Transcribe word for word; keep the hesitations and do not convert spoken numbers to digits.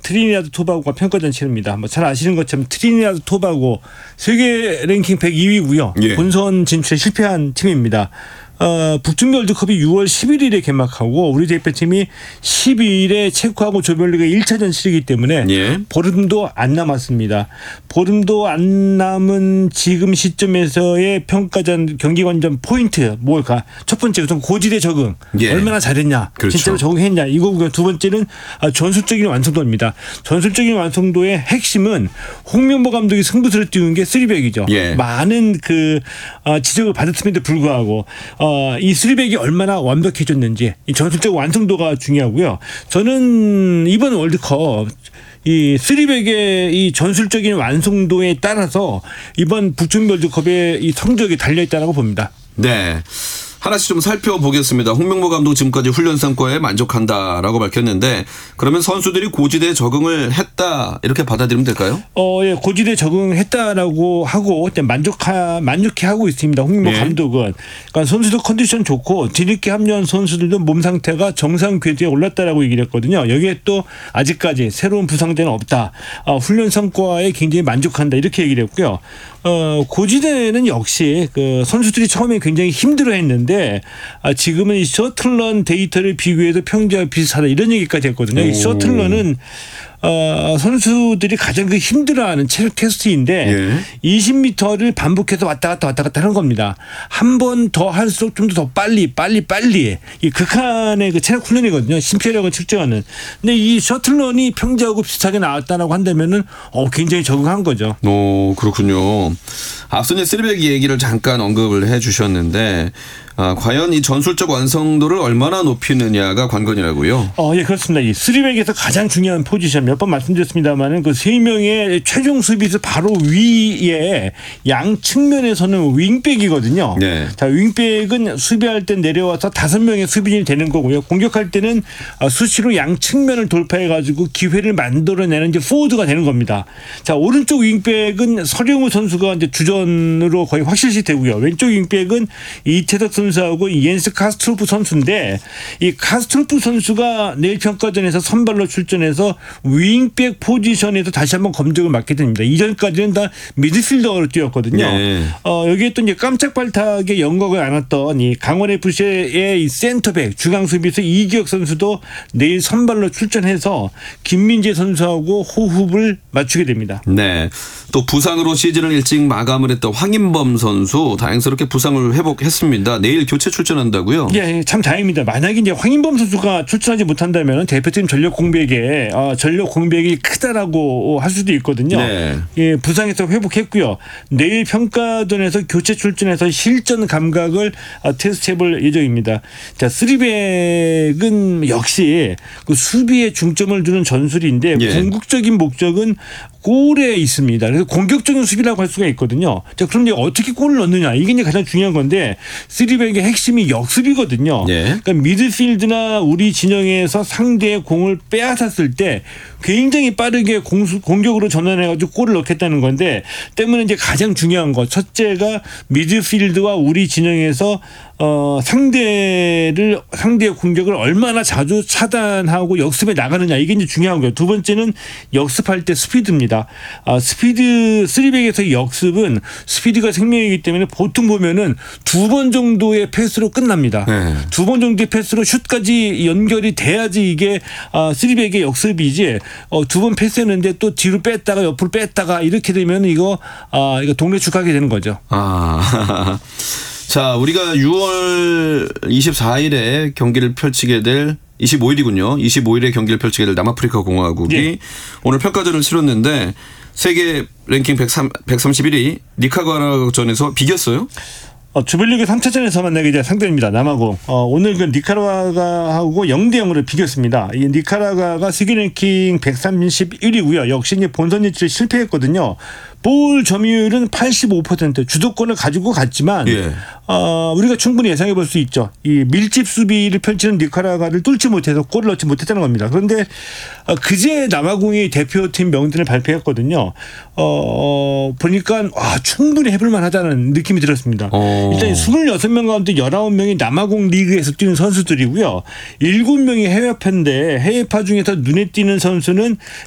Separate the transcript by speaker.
Speaker 1: 트리니다드 토바고가 평가전 치릅니다. 뭐 잘 아시는 것처럼 트리니다드 토바고 세계 랭킹 백이 위고요. 예. 본선 진출에 실패한 팀입니다. 어, 북중미 월드컵이 유월 십일일에 개막하고 우리 대표팀이 십이일에 체코하고 조별리그 일 차전 치르기 때문에 예. 보름도 안 남았습니다. 보름도 안 남은 지금 시점에서의 평가전 경기관전 포인트 뭘까? 첫 번째 우선 고지대 적응 예. 얼마나 잘했냐, 그렇죠. 진짜로 적응했냐 이거고요. 두 번째는 전술적인 완성도입니다. 전술적인 완성도의 핵심은 홍명보 감독이 승부수를 띄운 게 쓰리백이죠. 예. 많은 그 지적을 받았음에도 불구하고 어, 이 쓰리백이 얼마나 완벽해졌는지 이 전술적 완성도가 중요하고요. 저는 이번 월드컵 이 쓰리백의 이 전술적인 완성도에 따라서 이번 북중미 월드컵의 이 성적이 달려있다고 봅니다.
Speaker 2: 네. 하나씩 좀 살펴보겠습니다. 홍명보 감독 지금까지 훈련 성과에 만족한다라고 밝혔는데 그러면 선수들이 고지대에 적응을 했다 이렇게 받아들이면 될까요?
Speaker 1: 어, 예, 고지대에 적응했다라고 하고 만족하 만족해하고 있습니다. 홍명보 네. 감독은 그러니까 선수들 컨디션 좋고 뒤늦게 합류한 선수들도 몸 상태가 정상 궤도에 올랐다라고 얘기를 했거든요. 여기에 또 아직까지 새로운 부상자는 없다. 어, 훈련 성과에 굉장히 만족한다 이렇게 얘기를 했고요. 어, 고지대는 역시 그 선수들이 처음에 굉장히 힘들어했는데 아, 지금은 이 셔틀런 데이터를 비교해도 평지와 비슷하다 이런 얘기까지 했거든요. 이 셔틀런은 어, 선수들이 가장 그 힘들어하는 체력 테스트인데 예. 이십 미터를 반복해서 왔다 갔다 왔다 갔다 하는 겁니다. 한 번 더 할수록 좀 더 빨리 빨리 빨리 이 극한의 그 체력 훈련이거든요. 심폐력을 측정하는. 근데 이 셔틀런이 평지하고 비슷하게 나왔다라고 한다면은 어, 굉장히 적응한 거죠.
Speaker 2: 오, 그렇군요. 앞서 이제 쓰리백 얘기를 잠깐 언급을 해 주셨는데 아, 과연 이 전술적 완성도를 얼마나 높이느냐가 관건이라고요?
Speaker 1: 어, 예, 그렇습니다. 이 쓰리백에서 가장 중요한 포지션 몇 번 말씀드렸습니다만은 그 세 명의 최종 수비수 바로 위에 양 측면에서는 윙백이거든요. 네. 자, 윙백은 수비할 때 내려와서 다섯 명의 수비진이 되는 거고요. 공격할 때는 수시로 양 측면을 돌파해가지고 기회를 만들어내는 이제 포워드가 되는 겁니다. 자, 오른쪽 윙백은 서령우 선수가 이제 주전으로 거의 확실시 되고요. 왼쪽 윙백은 이태석 선수 선수하고 옌스 카스트로프 선수인데 이 카스트로프 선수가 내일 평가전에서 선발로 출전해서 윙백 포지션에서 다시 한번 검증을 맡게 됩니다. 이전까지는 다 미드필더로 뛰었거든요. 네. 어, 여기에 또 이제 깜짝 발탁에 영광을 안았던 이 강원 에프씨의 이 센터백 중앙 수비수 이기혁 선수도 내일 선발로 출전해서 김민재 선수하고 호흡을 맞추게 됩니다.
Speaker 2: 네. 또 부상으로 시즌을 일찍 마감을 했던 황인범 선수 다행스럽게 부상을 회복했습니다. 내일 교체 출전한다고요?
Speaker 1: 예, 참 다행입니다. 만약에 이제 황인범 선수가 출전하지 못한다면 대표팀 전력 공백에 어, 전력 공백이 크다라고 할 수도 있거든요. 네. 예, 부상에서 회복했고요. 내일 평가전에서 교체 출전해서 실전 감각을 어, 테스트해볼 예정입니다. 자, 쓰리백은 역시 그 수비에 중점을 두는 전술인데 예. 궁극적인 목적은 골에 있습니다. 그래서 공격적인 수비라고 할 수가 있거든요. 자, 그럼 이제 어떻게 골을 넣느냐 이게 이제 가장 중요한 건데 쓰리백의 핵심이 역습이거든요. 네. 그러니까 미드필드나 우리 진영에서 상대의 공을 빼앗았을 때 굉장히 빠르게 공수, 공격으로 전환해가지고 골을 넣겠다는 건데 때문에 이제 가장 중요한 것 첫째가 미드필드와 우리 진영에서 어, 상대를 상대의 공격을 얼마나 자주 차단하고 역습에 나가느냐 이게 이제 중요한 거예요. 두 번째는 역습할 때 스피드입니다. 아, 스피드 쓰리백에서 역습은 스피드가 생명이기 때문에 보통 보면은 두 번 정도의 패스로 끝납니다. 네. 두 번 정도의 패스로 슛까지 연결이 돼야지 이게 아, 쓰리백의 역습이지. 어, 두 번 패스했는데 또 뒤로 뺐다가 옆으로 뺐다가 이렇게 되면 이거 아, 이거 동네 축하게 되는 거죠.
Speaker 2: 아. 자, 우리가 유월 이십사일에 경기를 펼치게 될 이십오일이군요. 이십오일에 경기를 펼치게 될 남아프리카 공화국이 예. 오늘 평가전을 치렀는데 세계 랭킹 백삼십일위 니카라과전에서 비겼어요?
Speaker 1: 어, 조별리그 삼 차전에서 만나게 될 상대입니다. 남아공. 어, 오늘 그 니카라과하고 영 대 영으로 비겼습니다. 이 니카라과가 세계 랭킹 백삼십일위고요. 역시 이제 본선 진출에 실패했거든요. 볼 점유율은 팔십오 퍼센트 주도권을 가지고 갔지만 예. 어, 우리가 충분히 예상해 볼 수 있죠. 이 밀집 수비를 펼치는 니카라과를 뚫지 못해서 골을 넣지 못했다는 겁니다. 그런데 어, 그제 남아공이 대표팀 명단을 발표했거든요. 어, 보니까 와, 충분히 해볼 만하다는 느낌이 들었습니다. 어. 일단 이십육 명 가운데 열아홉 명이 남아공 리그에서 뛰는 선수들이고요. 일곱 명이 해외파인데 해외파 중에서 눈에 띄는 선수는